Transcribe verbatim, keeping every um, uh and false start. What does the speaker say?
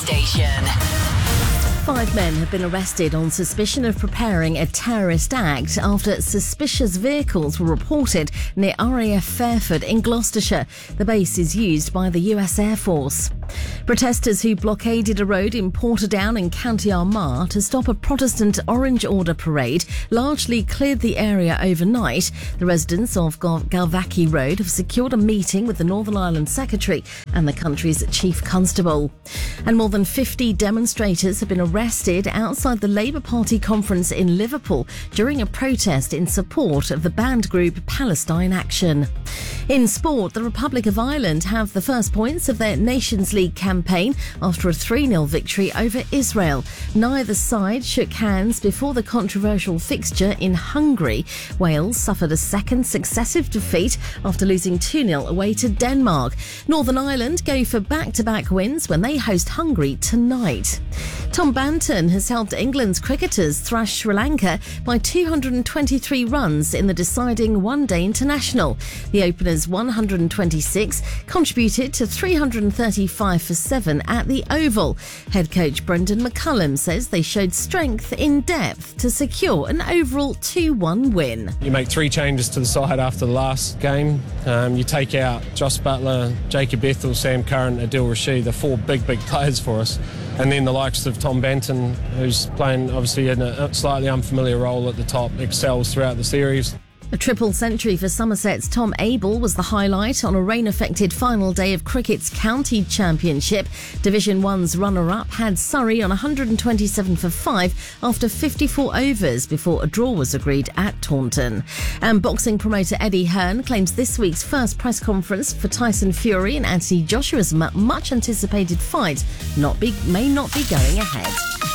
Station. Five men have been arrested on suspicion of preparing a terrorist act after suspicious vehicles were reported near R A F Fairford in Gloucestershire. The base is used by the U S Air Force. Protesters who blockaded a road in Portadown in County Armagh to stop a Protestant Orange Order parade largely cleared the area overnight. The residents of Gal- Galvackie Road have secured a meeting with the Northern Ireland Secretary and the country's Chief Constable. And more than fifty demonstrators have been arrested outside the Labour Party conference in Liverpool during a protest in support of the banned group Palestine Action. In sport, the Republic of Ireland have the first points of their Nations League campaign after a three nil victory over Israel. Neither side shook hands before the controversial fixture in Hungary. Wales suffered a second successive defeat after losing two nil away to Denmark. Northern Ireland go for back-to-back wins when they host Hungary tonight. Tom Banton has helped England's cricketers thrash Sri Lanka by two hundred twenty-three runs in the deciding one-day international. The opener's one hundred twenty-six contributed to three hundred thirty-five for seven at the Oval. Head coach Brendan McCullum says they showed strength in depth to secure an overall two one win. You make three changes to the side after the last game. Um, you take out Joss Buttler, Jacob Ethel, Sam Curran, Adil Rashid, the four big, big players for us. And then the likes of Tom Banton, who's playing obviously in a slightly unfamiliar role at the top, excels throughout the series. A triple century for Somerset's Tom Abel was the highlight on a rain-affected final day of cricket's county championship. Division one's runner-up had Surrey on one hundred twenty-seven for five after fifty-four overs before a draw was agreed at Taunton. And boxing promoter Eddie Hearn claims this week's first press conference for Tyson Fury and Anthony Joshua's much-anticipated fight not be, may not be going ahead.